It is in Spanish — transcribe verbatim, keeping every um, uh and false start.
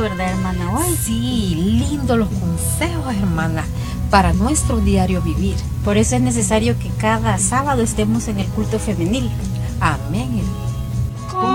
¿verdad, hermana? Hoy. Sí, lindo los consejos, hermana, para nuestro diario vivir. Por eso es necesario que cada sábado estemos en el culto femenil. Amén, hermana.